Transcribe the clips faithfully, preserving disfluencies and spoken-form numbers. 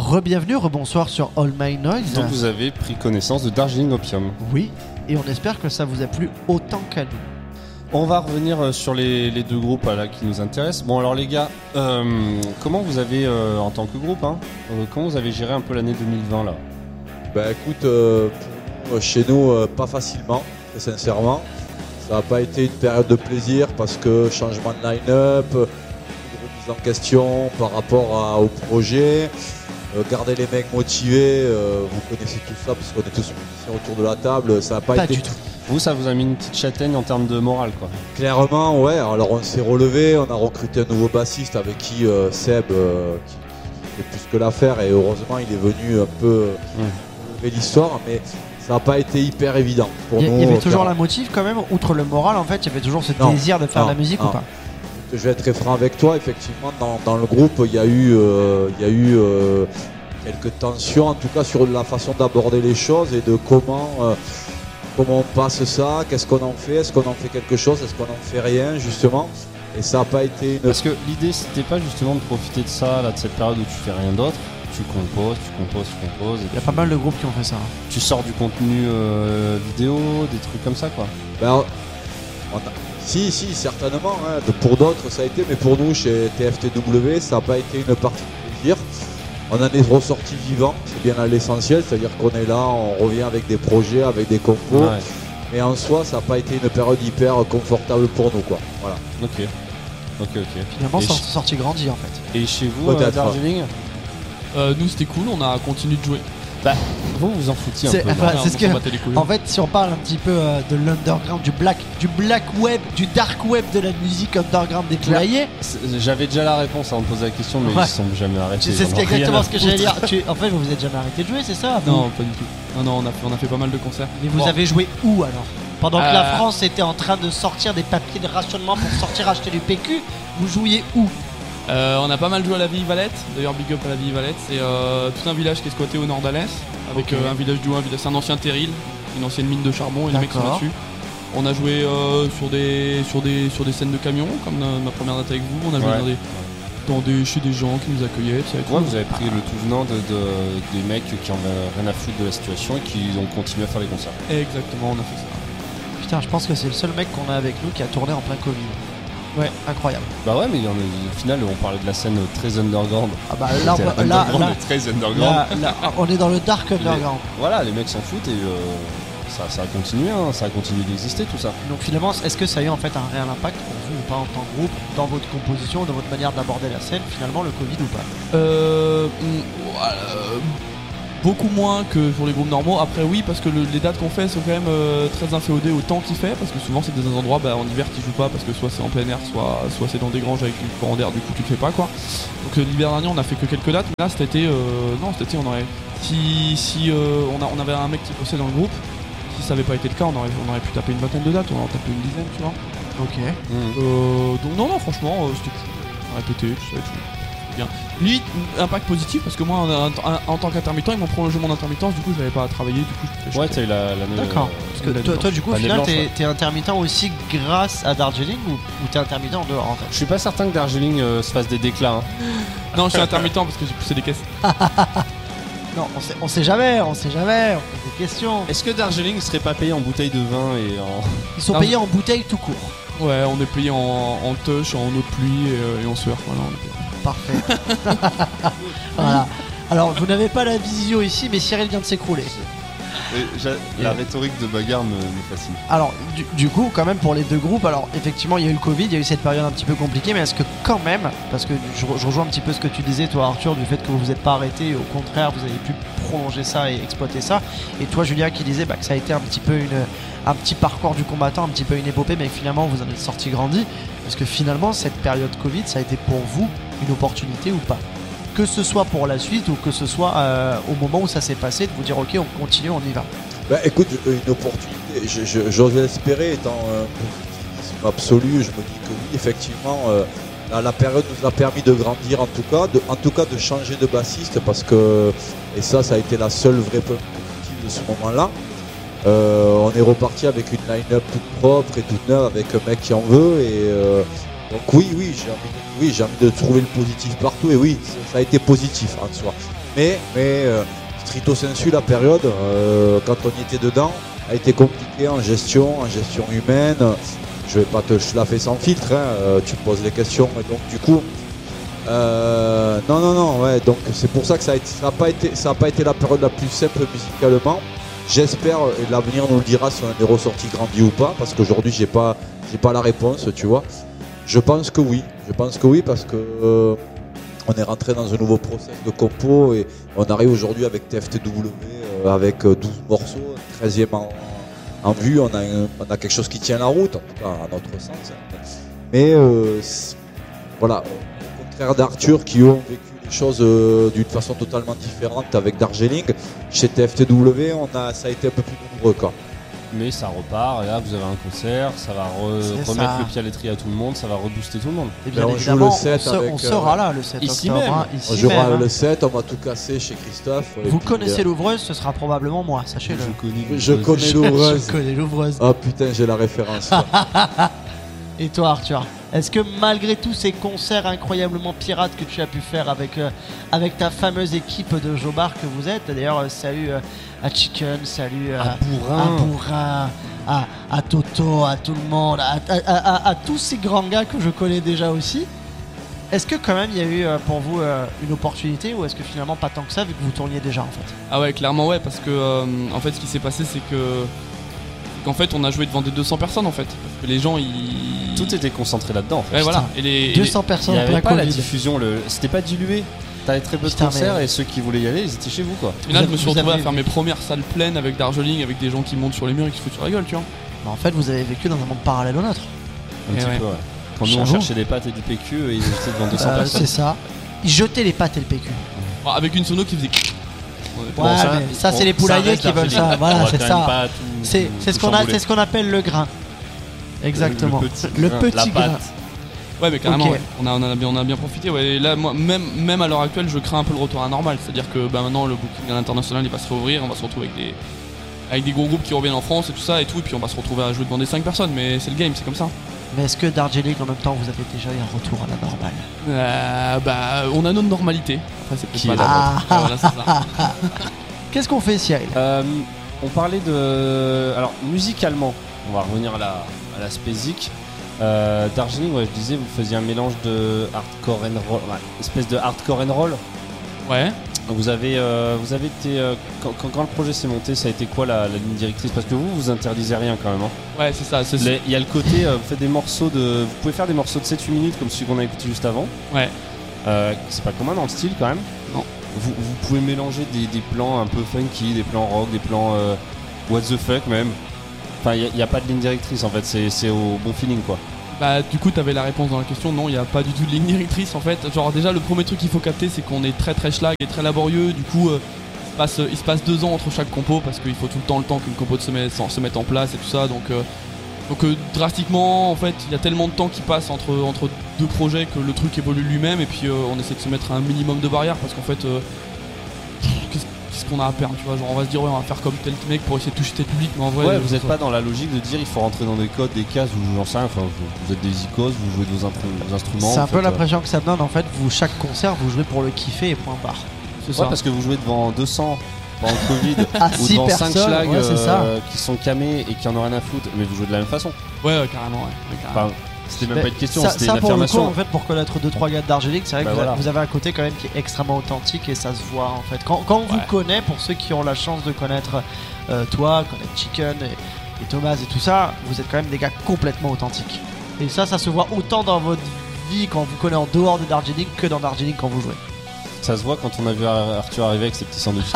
Re-bienvenue, rebonsoir sur All My Noise. Donc vous avez pris connaissance de Darjeeling Opium. Oui, et on espère que ça vous a plu autant qu'à nous. On va revenir sur les, les deux groupes là, qui nous intéressent. Bon alors les gars, euh, comment vous avez, euh, en tant que groupe, hein, euh, comment vous avez géré un peu l'année deux mille vingt là? Bah écoute, euh, pour, chez nous, euh, pas facilement, très sincèrement. Ça n'a pas été une période de plaisir parce que changement de line-up, euh, remise en question par rapport à, au projet, euh, garder les mecs motivés, euh, vous connaissez tout ça parce qu'on est tous musiciens autour de la table, ça n'a pas, Pas été... du tout. Vous, ça vous a mis une petite châtaigne en termes de morale, quoi. Clairement, ouais. Alors on s'est relevé, on a recruté un nouveau bassiste avec qui euh, Seb, euh, qui, qui fait plus que l'affaire, et heureusement il est venu un peu Mmh. lever l'histoire, mais ça n'a pas été hyper évident pour Il y, nous. il y avait toujours car... la motive quand même, outre le moral en fait, il y avait toujours ce Non, désir de faire non, de la musique non. ou pas? Je vais être très franc avec toi, effectivement, dans, dans le groupe, il y a eu, euh, il y a eu euh, quelques tensions, en tout cas sur la façon d'aborder les choses et de comment, euh, comment on passe ça, qu'est-ce qu'on en fait, est-ce qu'on en fait quelque chose, est-ce qu'on en fait rien, justement. Et ça n'a pas été une... Parce que l'idée, c'était pas justement de profiter de ça, là, de cette période où tu fais rien d'autre. Tu composes, tu composes, tu composes. Il y a pas mal de groupes qui ont fait ça. Tu sors du contenu euh, vidéo, des trucs comme ça, quoi. Ben, on a... Si, si, certainement. Hein. De- Pour d'autres, ça a été, mais pour nous, chez T F T W, ça n'a pas été une partie de plaisir. On en est ressorti vivant, c'est bien à l'essentiel, c'est-à-dire qu'on est là, on revient avec des projets, avec des compos. Ouais. Mais en soi, ça n'a pas été une période hyper confortable pour nous, quoi. Voilà. Ok. Ok, ok. Finalement, Et ça ch- s'est sorti grandi en fait. Et chez vous, euh, Peut-être. Darjeeling, Euh, nous c'était cool, on a continué de jouer. vous vous en foutiez un C'est- peu. non enfin, Ouais, c'est on ce s'en que- battait les couilles. En fait, si on parle un petit peu euh, de l'underground, du black, du black web, du dark web de la musique underground déployée, C'est- J'avais déjà la réponse avant de poser la question, mais Ouais. ils sont jamais arrêtés. c'est ils ce en qui est ont rien exactement à ce que j'allais foutre. dire. Tu- en fait, vous vous êtes jamais arrêté de jouer, c'est ça vous Non, pas du tout. Non, non, on a fait, on a fait pas mal de concerts. Mais vous Bon. avez joué où alors? Pendant que la Euh, France était en train de sortir des papiers de rationnement pour sortir acheter du P Q, vous jouiez où? Euh, on a pas mal joué à la Vieille Valette, d'ailleurs big up à la Vieille Valette, c'est euh, tout un village qui est squatté au nord d'Alès, avec Ok. euh, un village du un village, c'est un ancien terril, une ancienne mine de charbon et les mecs sont D'accord. là-dessus. On a joué euh, sur, des, sur, des, sur des scènes de camions, comme euh, ma première date avec vous, on a joué Ouais. dans des, dans des, chez des gens qui nous accueillaient, tout ça et tout. Ouais, vous avez pris le tout venant de, de- des mecs qui en avaient rien à foutre de la situation et qui ont continué à faire des concerts. Exactement, on a fait ça. Putain, je pense que c'est le seul mec qu'on a avec nous qui a tourné en plein Covid. Ouais, incroyable. Bah ouais, mais il y en a- au final, on parlait de la scène très underground. Ah bah là, on- C'était là, underground, là, mais très underground. là, là, on est dans le dark Les- underground. Voilà, les mecs s'en foutent et euh, ça, ça a continué, hein, ça a continué d'exister tout ça. Donc finalement, est-ce que ça a eu en fait un réel impact pour vous ou pas en tant que groupe, dans votre composition, dans votre manière d'aborder la scène, finalement le Covid ou pas? Euh, mm, voilà, euh, beaucoup moins que pour les groupes normaux. Après oui, parce que le- les dates qu'on fait sont quand même euh, très inféodées au temps qu'il fait, parce que souvent c'est des endroits bah, en hiver qui jouent pas parce que soit c'est en plein air, soit, soit c'est dans des granges avec du courant d'air, du coup tu le fais pas quoi. Donc euh, l'hiver dernier on a fait que quelques dates, mais là cet été, euh, non cet été on aurait, si, si euh, on, a, on avait un mec qui bossait dans le groupe, si ça avait pas été le cas on aurait, on aurait pu taper une vingtaine de dates, on aurait tapé une dizaine tu vois. Ok. Euh, donc non non franchement euh, c'était cool, on a répété tout ça et tout. Bien. Limite, impact positif parce que moi en, en- en tant qu'intermittent ils m'ont prolongé mon intermittence, du coup je n'avais pas à travailler, du coup je fais Ouais, t'as eu la- l'année. D'accord. euh, Parce que l'année toi, blanche. toi, du coup, au L'année final, blanche, t'es ouais. t'es intermittent aussi grâce à Darjeeling ou, ou t'es intermittent en dehors en fait? Je suis pas certain que Darjeeling euh, se fasse des déclats. hein. Non je suis intermittent parce que j'ai poussé des caisses. Non, on sait, on sait jamais, on sait jamais, on pose des questions. Est-ce que Darjeeling serait pas payé en bouteille de vin et en. Ils sont Non, payés je- en bouteille tout court. Ouais on est payé en, en touch, en eau de pluie et, euh, et en sueur. Voilà, on est payé. Parfait. Voilà. Alors, vous n'avez pas la visio ici, mais Cyril vient de s'écrouler. La rhétorique de bagarre me, me fascine. Alors, du, du coup, quand même, pour les deux groupes, alors effectivement, il y a eu le Covid, il y a eu cette période un petit peu compliquée, mais est-ce que quand même, parce que je, re- je rejoins un petit peu ce que tu disais, toi, Arthur, du fait que vous vous êtes pas arrêté, au contraire, vous avez pu prolonger ça et exploiter ça, et toi, Julien, qui disait bah, que ça a été un petit peu une, un petit parcours du combattant, un petit peu une épopée, mais que finalement, vous en êtes sorti grandi. Est-ce que finalement, cette période Covid, ça a été pour vous une opportunité ou pas? Que ce soit pour la suite ou que ce soit euh, au moment où ça s'est passé, de vous dire ok, on continue, on y va. Bah écoute, une opportunité, je- je- j'ose l'espérer, étant un positivisme absolu, je me dis que oui, effectivement, euh, la, la période nous a permis de grandir en tout cas, de, en tout cas de changer de bassiste parce que, et ça, ça a été la seule vraie preuve positive de ce moment-là. Euh, on est reparti avec une line-up toute propre et toute neuve avec un mec qui en veut et euh, donc oui, oui, j'ai envie, de, oui, j'ai envie de trouver le positif partout et oui, ça a été positif en soi. Mais, mais euh, stricto sensu, la période, euh, quand on y était dedans, a été compliquée en gestion, en gestion humaine. Je vais pas te la faire sans filtre, hein, euh, tu me poses les questions. Et donc du coup, euh, non, non, non, ouais, donc c'est pour ça que ça a été, ça a pas été, ça a pas été la période la plus simple musicalement. J'espère, et l'avenir nous le dira si on a des ressorties grandies ou pas, parce qu'aujourd'hui j'ai pas, j'ai pas la réponse, tu vois. Je pense que oui, je pense que oui, parce que euh, on est rentré dans un nouveau process de compo et on arrive aujourd'hui avec T F T W, euh, avec douze morceaux, treizième en, en vue, on a, un, on a quelque chose qui tient la route, en tout cas à notre sens. Mais euh, voilà, au contraire d'Arthur qui ont vécu les choses euh, d'une façon totalement différente avec Darjeeling, chez T F T W, on a, ça a été un peu plus nombreux quoi. Mais ça repart, et là vous avez un concert, ça va re- C'est remettre ça. le pied à l'étrier à tout le monde, ça va rebooster tout le monde. Et bien Ben, on évidemment, joue le sept on, se- avec, on sera euh, là le sept ici octobre. même. hein, On ici jouera même, hein. le sept, on va tout casser chez Christophe. et Vous puis, connaissez euh, l'ouvreuse, ce sera probablement moi, sachez-le. connais Je connais l'ouvreuse. Je connais l'ouvreuse. Ah putain, j'ai la référence. Et toi Arthur, est-ce que malgré tous ces concerts incroyablement pirates que tu as pu faire avec, euh, avec ta fameuse équipe de Jobar que vous êtes, d'ailleurs euh, salut euh, à Chicken, salut euh, À Bourrin. à Bourrin, à, à Toto, à tout le monde, à, à- à- à- à tous ces grands gars que je connais déjà aussi, est-ce que quand même il y a eu euh, pour vous euh, une opportunité ou est-ce que finalement pas tant que ça vu que vous tourniez déjà en fait? Ah ouais, clairement ouais, parce que euh, en fait ce qui s'est passé c'est que qu'en fait on a joué devant des deux cents personnes en fait, parce que les gens ils Tout était concentré là-dedans en fait. ouais, voilà. Et les, et les- deux cents Il personnes n'y en avait plein pas la Covid. diffusion, le... c'était pas dilué. T'avais très peu de Putain, concerts mais- et ceux qui voulaient y aller, ils étaient chez vous quoi. Et là, Vous je me suis avez- retrouvé à avez- faire mes premières salles pleines avec Darjeeling, avec des gens qui montent sur les murs et qui se foutent sur la gueule, tu vois. Mais en fait vous avez vécu dans un monde parallèle au nôtre. Un Et petit ouais. peu, ouais. Quand nous on J'avoue. cherchait des pâtes et du P Q, et ils étaient devant deux cents Euh, personnes. c'est ça. Ils jetaient les pâtes et le P Q. Bon, avec une sono qui faisait. Ouais, Bon, ça, mais ça bon, c'est les ça poulaillers reste qui veulent Darjeeling. ça. On Voilà, va c'est quand même ça. pas tout- C'est tout- c'est ce tout qu'on a, chambouler. c'est ce qu'on appelle le grain. Exactement. Le petit Le grain, petit la grain. pâte. Ouais, mais carrément, Ok. ouais. on, a, on, a bien, on a bien profité. Ouais. Et là, moi, même, même à l'heure actuelle, je crains un peu le retour à la normale. C'est-à-dire que bah, maintenant, le booking à l'international il va se réouvrir. On va se retrouver avec des, avec des gros groupes qui reviennent en France et tout ça et tout. Et puis on va se retrouver à jouer devant des cinq personnes. Mais c'est le game, c'est comme ça. Mais est-ce que Darjeeling en même temps vous avez déjà eu un retour à la normale? Euh, bah, on a notre normalité. Après, c'est peut-être Qui pas est la la Ah. nôtre. Ouais, voilà, c'est ça. Qu'est-ce qu'on fait Cyril? Euh, on parlait de. Alors, musicalement, on va revenir à la, à la spécique. Euh, Darjeeling, ouais, je disais, vous faisiez un mélange de hardcore and roll, ouais, espèce de hardcore and roll. Ouais. Vous avez, euh, vous avez été. euh, quand, quand- quand le projet s'est monté, ça a été quoi la, la ligne directrice? Parce que vous, vous interdisez rien quand même. Hein. Ouais, c'est ça. c'est- Les- Il y a le côté, euh, vous faites des morceaux de. Vous pouvez faire des morceaux de sept huit minutes comme celui qu'on a écouté juste avant. Ouais. Euh, c'est pas commun dans le style quand même. Non. Vous, vous pouvez mélanger des, des plans un peu funky, des plans rock, des plans euh, what the fuck même. Enfin, il n'y a, a pas de ligne directrice en fait, c'est, c'est au bon feeling quoi. Bah du coup t'avais la réponse dans la question, non il n'y a pas du tout de ligne directrice en fait. Genre déjà le premier truc qu'il faut capter c'est qu'on est très très schlag et très laborieux, du coup euh, il, se passe, il se passe deux ans entre chaque compo parce qu'il faut tout le temps le temps qu'une compo se mette, se mette en place et tout ça donc, euh, donc euh, drastiquement en fait il y a tellement de temps qui passe entre, entre deux projets que le truc évolue lui-même et puis euh, on essaie de se mettre un minimum de barrières parce qu'en fait euh, pff, qu'est-ce, qu'est-ce qu'on a à perdre tu vois, genre on va se dire ouais on va faire comme tel mec pour essayer de toucher tel public mais en vrai Ouais, euh, vous n'êtes ça- pas dans la logique de dire il faut rentrer dans des codes, des cases ou j'en sais rien, enfin, vous, vous êtes des icônes, vous jouez de vos, impr- vos instruments. C'est un vous peu faites, euh, l'impression que ça me donne en fait. Vous chaque concert vous jouez pour le kiffer et point barre. c'est Ouais, ça. parce que vous jouez devant deux cents pendant le Covid À ou six devant cinq personnes, schlags ouais, c'est ça. euh, qui sont camés et qui en ont rien à foutre, mais vous jouez de la même façon. Ouais, ouais carrément ouais, ouais, carrément. Enfin, c'était même Mais pas une question, ça, c'était ça, une pour le coup, affirmation. en fait, pour connaître deux trois gars de Darjeeling, c'est vrai Bah que vous, voilà. vous avez un côté quand même qui est extrêmement authentique et ça se voit en fait. Quand, quand on vous Ouais. connaît, pour ceux qui ont la chance de connaître euh, toi, connaître Chicken et, et Thomas et tout ça, vous êtes quand même des gars complètement authentiques. Et ça, ça se voit autant dans votre vie quand vous connaissez en dehors de Darjeeling que dans Darjeeling quand vous jouez. Ça se voit quand on a vu Ar- Arthur arriver avec ses petits sandwichs.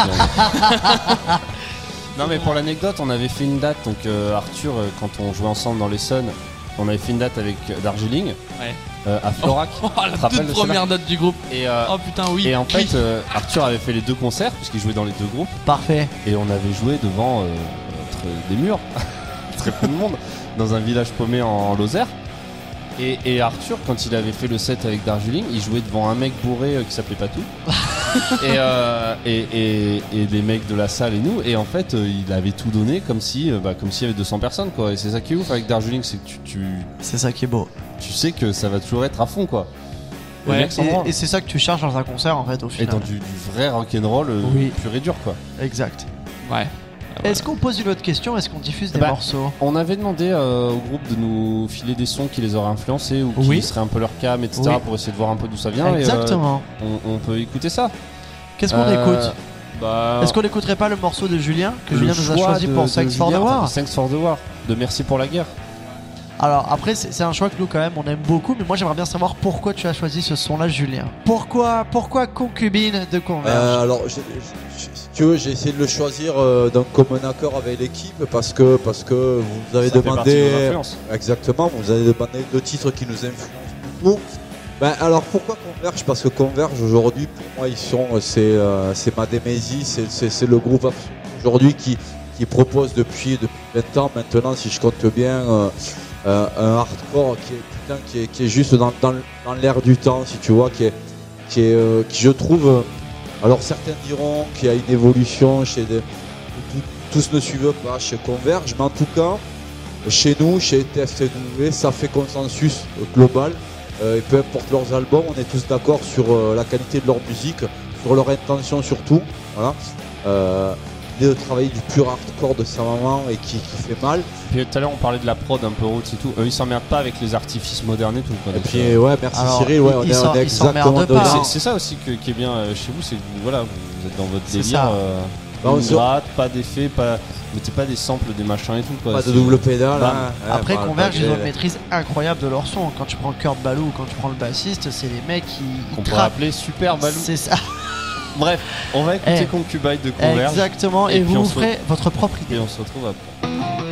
Non mais pour l'anecdote, on avait fait une date, donc euh, Arthur, euh, quand on jouait ensemble dans l'Essonne, on avait fait une date avec euh, Darjeeling Ouais. euh, à Florac. Oh, te la rappelles toute de première date du groupe. Et, euh, Oh putain oui. et en Oui. fait, euh, Arthur avait fait les deux concerts, puisqu'il jouait dans les deux groupes, Parfait. et on avait joué devant euh, très- des murs, très peu de monde, dans un village paumé en, en Lozère. Et, et Arthur, quand il avait fait le set avec Darjeeling, il jouait devant un mec bourré euh, qui s'appelait Patou. et, euh, et, et, et des mecs de la salle et nous. Et en fait, euh, il avait tout donné comme si, euh, bah, comme s'il y avait deux cents personnes, quoi. Et c'est ça qui est ouf avec Darjeeling, c'est que tu, tu, C'est ça qui est beau. tu sais que ça va toujours être à fond, quoi. Les Ouais. mecs s'en Et, branlent. et c'est ça que tu cherches dans un concert en fait au Et final. dans du, du vrai rock'n'roll euh, Oui. pur et dur quoi. Exact. Ouais. Est-ce qu'on pose une autre question? Est-ce qu'on diffuse des Bah, morceaux? On avait demandé euh, au groupe de nous filer des sons qui les auraient influencés ou qui Oui. seraient un peu leur cam, et cetera Oui. pour essayer de voir un peu d'où ça vient. Exactement. Et, euh, on, on peut écouter ça. Qu'est-ce qu'on Euh, écoute? bah, Est-ce qu'on n'écouterait pas le morceau de Julien que le Julien nous a choix choisi de- pour de Sex for the Julien, War? Thanks for the War, de Merci pour la guerre. Alors après c'est c'est un choix que nous quand même on aime beaucoup, mais moi j'aimerais bien savoir pourquoi tu as choisi ce son là Julien. Pourquoi pourquoi Concubine de Converge? Euh, alors, je- je- si tu veux, j'ai essayé de le choisir euh, d'un commun accord avec l'équipe parce que, parce que vous avez Ça fait partie de nos demandé. influences. Exactement, vous avez demandé deux titres qui nous influencent beaucoup. Ben, alors pourquoi Converge? Parce que Converge aujourd'hui, pour moi, ils sont, c'est, euh, c'est ma démésie, c'est, c'est, c'est le groupe absolu aujourd'hui qui, qui propose depuis, depuis vingt ans maintenant, si je compte bien, euh, euh, un hardcore qui est, putain, qui est, qui est juste dans, dans, dans l'air du temps, si tu vois, qui est, qui est, euh, qui je trouve. euh, alors certains diront qu'il y a une évolution chez des, tout- tous ne suivent pas chez Converge, mais en tout cas, chez nous, chez T F C W, ça fait consensus global. Euh, et peu importe leurs albums, on est tous d'accord sur euh, la qualité de leur musique, sur leur intention surtout. Voilà. Euh, l'idée de travailler du pur hardcore de sa maman et qui, qui fait mal. Puis tout à l'heure on parlait de la prod un peu roots et tout. Eux ils s'emmerdent pas avec les artifices modernes et tout. Quoi. Et Donc, puis euh, ouais, merci Alors, Cyril, ouais, ils- on ils est, s'en- on est ils s'emmerdent exactement pas, dedans. c'est, c'est ça aussi que- qui est bien euh, chez vous, c'est que vous, voilà, vous êtes dans votre C'est délire. ça. Euh, Bah, on une se- gratte, pas d'effet, pas. Mettez pas des samples, des machins et tout. Quoi. Pas de C'est- double pédale. Bam. hein. Ouais, Après bah, Converge ils malgré ont une les- maîtrise incroyable de leur son. Quand tu prends Kurt Ballou ou quand tu prends le bassiste, c'est les mecs qui Qu'on ils pourrait trappent. appeler Super Balou. C'est ça. Bref, on va écouter Eh. Concubine de Converge. Exactement. Et Et, puis vous on vous se- ferez votre propre idée. Et on se retrouve après.